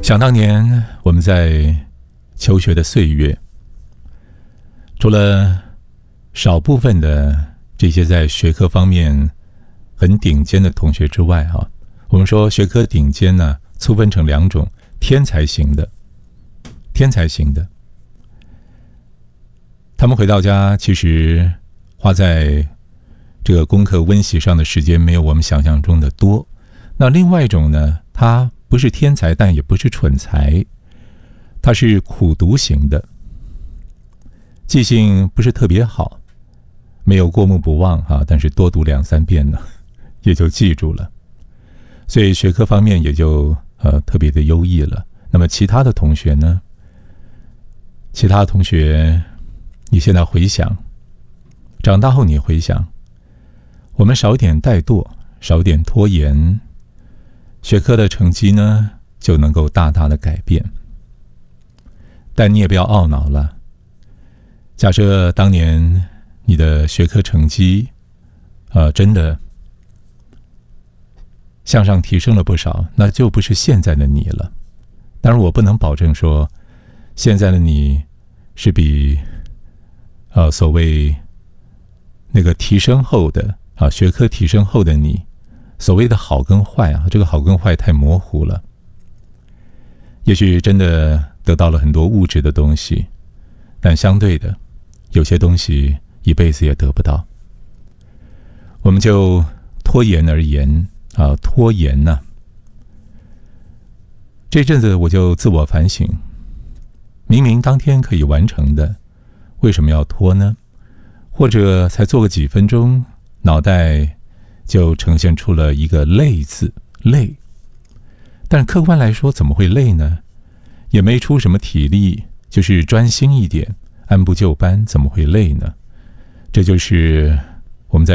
想当年我们在求学的岁月，除了少部分的这些在学科方面很顶尖的同学之外，我们说学科顶尖呢，粗分成两种：天才型的，他们回到家其实花在这个功课温习上的时间没有我们想象中的多。那另外一种呢，他不是天才，但也不是蠢才，他是苦读型的，记性不是特别好，没有过目不忘但是多读2-3遍呢，也就记住了，所以学科方面也就特别的优异了。那么其他的同学呢？其他同学，你现在回想，长大后你回想，我们少点怠惰，少点拖延，学科的成绩呢就能够大大的改变。但你也不要懊恼了，假设当年你的学科成绩真的向上提升了不少，那就不是现在的你了。当然我不能保证说现在的你是比所谓那个提升后的学科提升后的你，所谓的好跟坏这个好跟坏太模糊了。也许真的得到了很多物质的东西，但相对的有些东西一辈子也得不到。我们就拖延而言拖延呢，这阵子我就自我反省，明明当天可以完成的，为什么要拖呢？或者才做个几分钟，脑袋就呈现出了一个累字，累。但客观来说怎么会累呢？也没出什么体力，就是专心一点，按部就班，怎么会累呢？这就是